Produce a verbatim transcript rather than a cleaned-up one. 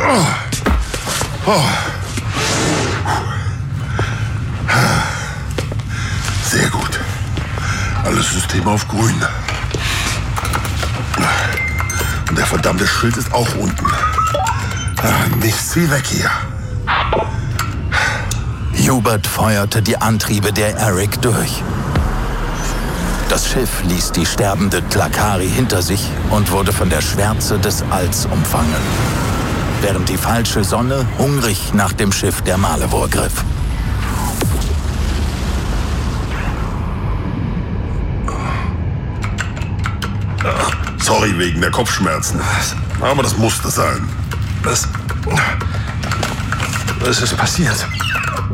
Oh. Sehr gut. Alles System auf grün. Und der verdammte Schild ist auch unten. Nichts wie weg hier. Hubert feuerte die Antriebe der Arik durch. Das Schiff ließ die sterbende Tlakari hinter sich und wurde von der Schwärze des Alls umfangen, während die falsche Sonne hungrig nach dem Schiff der Malevor griff. Sorry wegen der Kopfschmerzen. Aber das musste sein. Was? Was ist passiert?